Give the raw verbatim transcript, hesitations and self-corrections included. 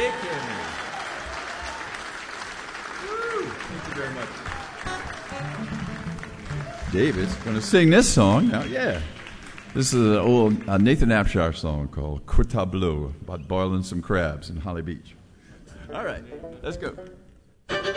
Aiken. Woo! Thank you very much. David's going to sing this song. Now, yeah. This is an old uh, Nathan Abshire song called Quit Tableau, about boiling some crabs in Holly Beach. All right, let's go.